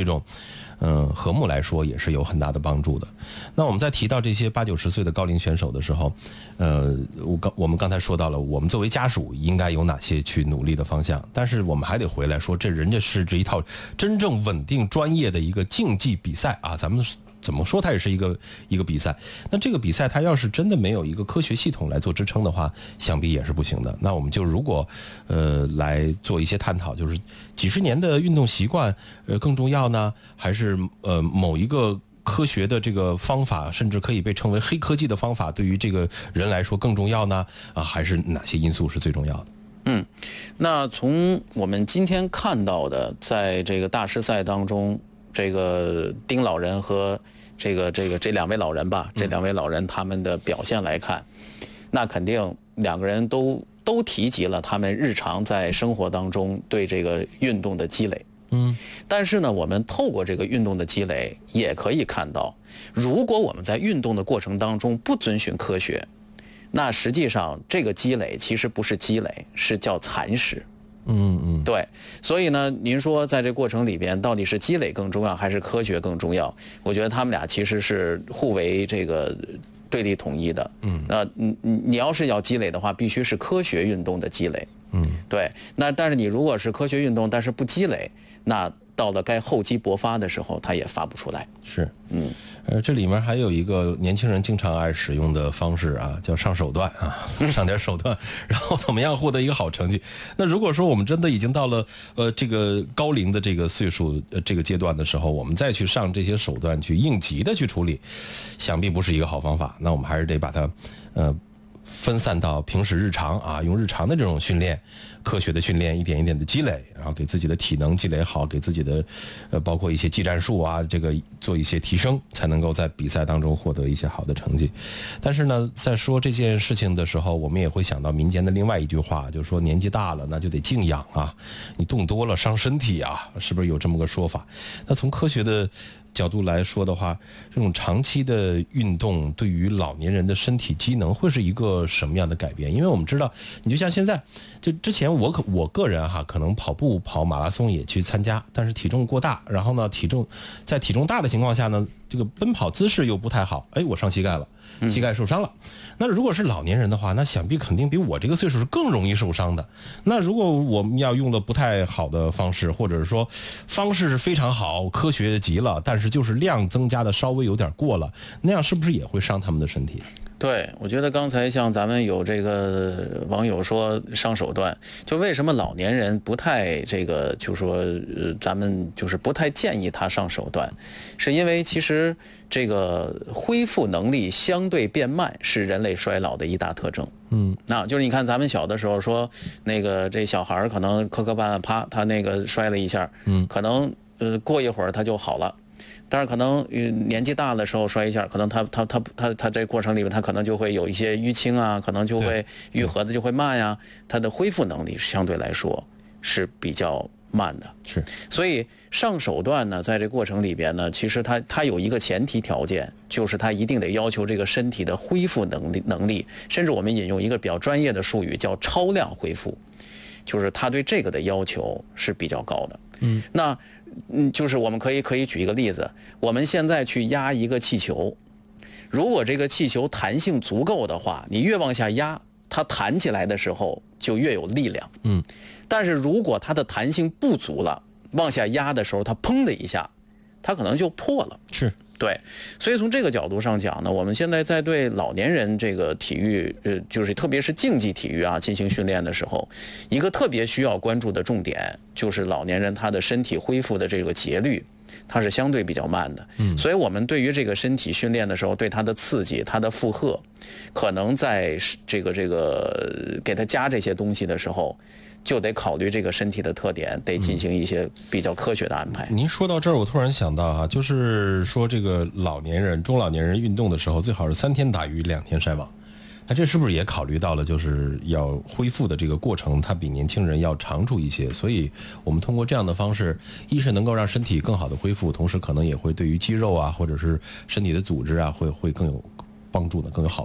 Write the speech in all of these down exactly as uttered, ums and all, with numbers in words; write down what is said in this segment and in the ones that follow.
种嗯，和睦来说也是有很大的帮助的。那我们在提到这些八九十岁的高龄选手的时候，呃，我刚我们刚才说到了，我们作为家属应该有哪些去努力的方向，但是我们还得回来说，这人家是这一套真正稳定专业的一个竞技比赛啊，咱们怎么说它也是一个一个比赛。那这个比赛它要是真的没有一个科学系统来做支撑的话，想必也是不行的。那我们就如果呃来做一些探讨，就是几十年的运动习惯呃更重要呢，还是呃某一个科学的这个方法，甚至可以被称为黑科技的方法，对于这个人来说更重要呢？啊，还是哪些因素是最重要的？ 嗯，那从我们今天看到的，在这个大师赛当中，这个丁老人和这个这个这两位老人吧，这两位老人他们的表现来看，那肯定两个人都都提及了他们日常在生活当中对这个运动的积累。 嗯， 但是呢，我们透过这个运动的积累，也可以看到，如果我们在运动的过程当中不遵循科学，那实际上这个积累其实不是积累，是叫蚕食。 嗯嗯， 对，所以呢，您说在这过程里边，到底是积累更重要，还是科学更重要？我觉得他们俩其实是互为这个对立统一的。嗯，那你你要是要积累的话，必须是科学运动的积累。 嗯， 对。那但是你如果是科学运动，但是不积累，那到了该厚积薄发的时候，它也发不出来。 是， 嗯， 呃，这里面还有一个年轻人经常爱使用的方式啊，叫上手段啊，上点手段，然后怎么样获得一个好成绩？那如果说我们真的已经到了呃这个高龄的这个岁数呃这个阶段的时候，我们再去上这些手段去应急的去处理，想必不是一个好方法。那我们还是得把它呃分散到平时日常啊，用日常的这种训练，科学的训练，一点一点的积累，然后给自己的体能积累好，给自己的呃包括一些技战术啊，这个做一些提升，才能够在比赛当中获得一些好的成绩。但是呢，在说这件事情的时候，我们也会想到民间的另外一句话，就是说年纪大了那就得静养啊，你动多了伤身体啊，是不是有这么个说法？那从科学的角度来说的话，这种长期的运动对于老年人的身体机能会是一个什么样的改变？因为我们知道，你就像现在，就之前我可我个人哈，可能跑步跑马拉松也去参加，但是体重过大，然后呢，体重在体重大的情况下呢，这个奔跑姿势又不太好，哎，我伤膝盖了。膝盖受伤了，那如果是老年人的话，那想必肯定比我这个岁数是更容易受伤的。那如果我们要用了不太好的方式，或者是说方式是非常好，科学极了，但是就是量增加的稍微有点过了，那样是不是也会伤他们的身体？ 对，我觉得刚才像咱们有这个网友说上手段，就为什么老年人不太这个，就说呃，咱们就是不太建议他上手段，是因为其实这个恢复能力相对变慢是人类衰老的一大特征。嗯，那就是你看咱们小的时候说那个这小孩可能磕磕绊绊，啪，他那个摔了一下，嗯，可能呃过一会儿他就好了。但是可能年纪大的时候摔一下，可能他他他他他这过程里面他可能就会有一些淤青啊，可能就会愈合的就会慢呀，他的恢复能力相对来说是比较慢的。 是， 所以上手段呢，在这过程里边呢，其实它它有一个前提条件，就是它一定得要求这个身体的恢复能力能力，甚至我们引用一个比较专业的术语叫超量恢复，就是它对这个的要求是比较高的。嗯，那嗯，就是我们可以可以举一个例子，我们现在去压一个气球，如果这个气球弹性足够的话，你越往下压，它弹起来的时候就越有力量。嗯，但是如果它的弹性不足了，往下压的时候，它砰的一下，它可能就破了。 是。 对，所以从这个角度上讲呢，我们现在在对老年人这个体育，呃，就是特别是竞技体育啊进行训练的时候，一个特别需要关注的重点就是老年人他的身体恢复的这个节律，它是相对比较慢的。嗯，所以我们对于这个身体训练的时候，对它的刺激、它的负荷，可能在这个这个给它加这些东西的时候，就得考虑这个身体的特点，得进行一些比较科学的安排。 嗯、您说到这儿，我突然想到啊，就是说这个老年人、中老年人运动的时候，最好是三天打鱼两天晒网。那这是不是也考虑到了，就是要恢复的这个过程，它比年轻人要长出一些？所以我们通过这样的方式，一是能够让身体更好的恢复，同时可能也会对于肌肉啊，或者是身体的组织啊，会会更有帮助的，更有好处。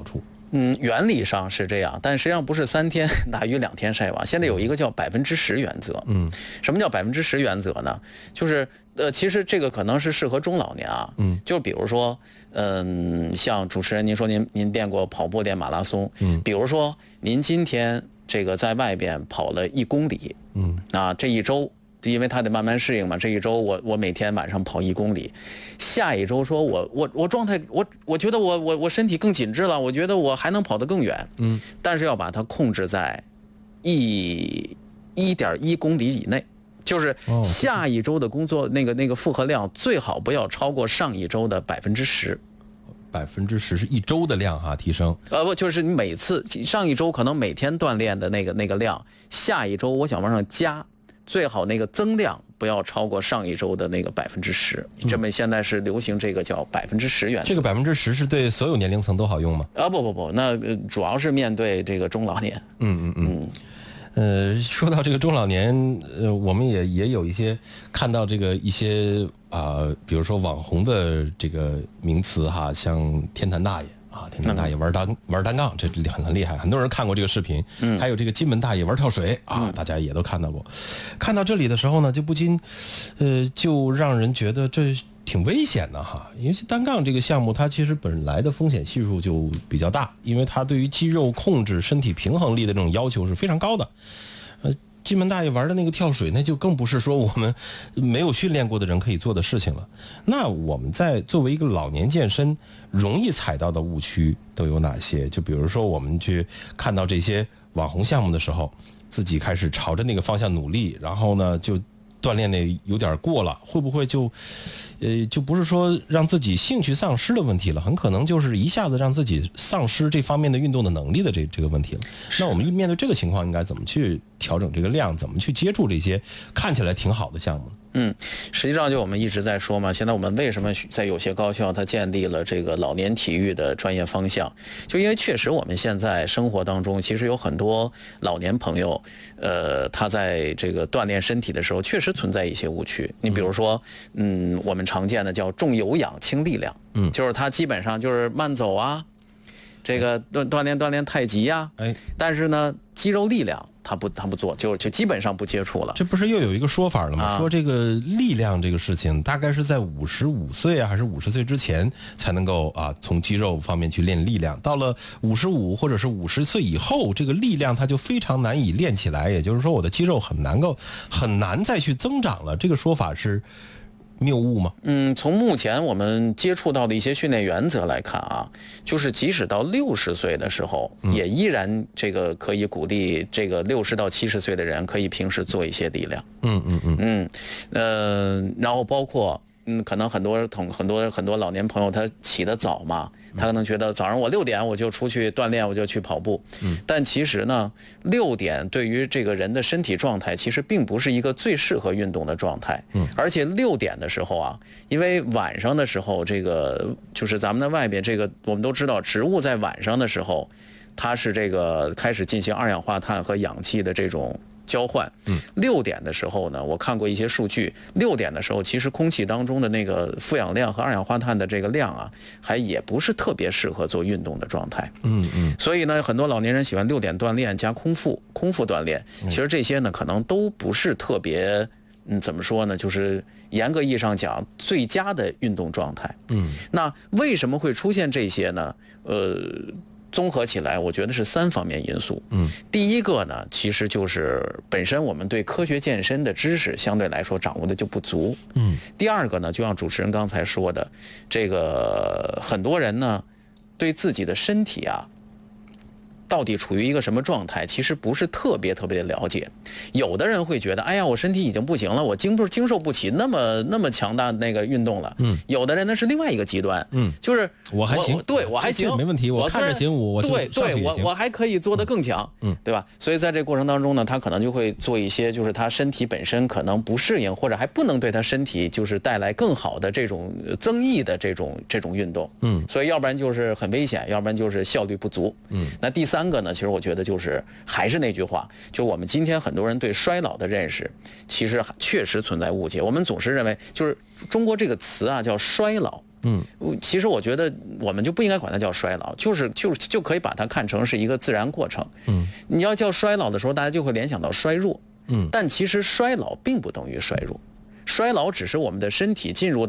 嗯，原理上是这样，但实际上不是三天打鱼两天晒网。现在有一个叫百分之十原则。嗯，什么叫百分之十原则呢？就是呃，其实这个可能是适合中老年啊。嗯，就比如说，嗯，像主持人您说您您练过跑步、练马拉松。嗯，比如说您今天这个在外边跑了一公里。嗯，啊，这一周。因为他得慢慢适应嘛，这一周我我每天晚上跑一公里，下一周说我我我状态我我觉得我我我身体更紧致了，我觉得我还能跑得更远，嗯，但是要把它控制在一一点一公里以内，就是下一周的工作那个那个负荷量最好不要超过上一周的百分之十。 百分之十是一周的量哈、啊，提升。 呃不，就是你每次上一周可能每天锻炼的那个那个量，下一周我想往上加。最好那个增量不要超过上一周的那个百分之十，这么现在是流行这个叫百分之十原则。 这个百分之十是对所有年龄层都好用吗？ 啊不不不，那、呃、主要是面对这个中老年。 嗯嗯嗯。呃，说到这个中老年，呃，我们也也有一些看到这个一些啊、呃，比如说网红的这个名词哈，像天坛大爷。啊，天坛大爷玩单、嗯、玩单杠，这很很厉害，很多人看过这个视频。嗯，还有这个金门大爷玩跳水啊、嗯，大家也都看到过。看到这里的时候呢，就不禁，呃，就让人觉得这挺危险的哈。因为单杠这个项目，它其实本来的风险系数就比较大，因为它对于肌肉控制、身体平衡力的这种要求是非常高的。呃。金门大爷玩的那个跳水，那就更不是说我们没有训练过的人可以做的事情了。那我们在作为一个老年健身，容易踩到的误区都有哪些？就比如说我们去看到这些网红项目的时候，自己开始朝着那个方向努力，然后呢就锻炼的有点过了，会不会就呃就不是说让自己兴趣丧失的问题了，很可能就是一下子让自己丧失这方面的运动的能力的这这个问题了。那我们面对这个情况应该怎么去调整这个量，怎么去接触这些看起来挺好的项目呢？ 嗯，实际上就我们一直在说嘛，现在我们为什么在有些高校它建立了这个老年体育的专业方向，就因为确实我们现在生活当中其实有很多老年朋友，呃，他在这个锻炼身体的时候确实存在一些误区。你比如说，嗯，我们常见的叫重有氧轻力量，嗯，就是他基本上就是慢走啊，这个锻锻炼锻炼太极呀、啊，哎，但是呢，肌肉力量。他不，他不做，就就基本上不接触了。 这不是又有一个说法了吗？啊、说这个力量这个事情，大概是在五十五岁啊，还是五十岁之前才能够啊，从肌肉方面去练力量。到了五十五或者是五十岁以后，这个力量它就非常难以练起来。也就是说，我的肌肉很难够很难再去增长了。这个说法是谬误吗？ 嗯，从目前我们接触到的一些训练原则来看啊，就是即使到六十岁的时候，嗯、也依然这个可以鼓励这个六十到七十岁的人可以平时做一些力量。 嗯嗯嗯嗯，呃，然后包括嗯，可能很多同很多很多老年朋友他起得早嘛。他可能觉得早上我六点我就出去锻炼，我就去跑步。嗯，但其实呢，六点对于这个人的身体状态，其实并不是一个最适合运动的状态。嗯，而且六点的时候啊，因为晚上的时候，这个就是咱们在外边这个，我们都知道，植物在晚上的时候，它是这个开始进行二氧化碳和氧气的这种交换。嗯，六点的时候呢，我看过一些数据，六点的时候，其实空气当中的那个负氧量和二氧化碳的这个量啊，还也不是特别适合做运动的状态。 嗯嗯， 所以呢，很多老年人喜欢六点锻炼加空腹空腹锻炼，其实这些呢，可能都不是特别，嗯，怎么说呢，就是严格意义上讲最佳的运动状态。嗯，那为什么会出现这些呢？呃。综合起来，我觉得是三方面因素。嗯，第一个呢，其实就是本身我们对科学健身的知识相对来说掌握的就不足。嗯，第二个呢，就像主持人刚才说的，这个很多人呢，对自己的身体啊，到底处于一个什么状态，其实不是特别特别的了解。有的人会觉得，哎呀，我身体已经不行了，我经不经受不起那么那么强大的那个运动了。嗯，有的人呢是另外一个极端。嗯，就是我还行， 对我还行， 没问题，我看着行，我对对，我我还可以做得更强。嗯，对吧？所以在这过程当中呢，他可能就会做一些，就是他身体本身可能不适应，或者还不能对他身体就是带来更好的这种增益的这种这种运动。嗯，所以要不然就是很危险，要不然就是效率不足。嗯，那第三。 三个呢，其实我觉得就是还是那句话，就我们今天很多人对衰老的认识，其实确实存在误解。我们总是认为，就是中国这个词啊叫衰老。 嗯， 其实我觉得我们就不应该管它叫衰老，就是就就可以把它看成是一个自然过程。 嗯， 你要叫衰老的时候，大家就会联想到衰弱。 嗯， 但其实衰老并不等于衰弱，衰老只是我们的身体进入到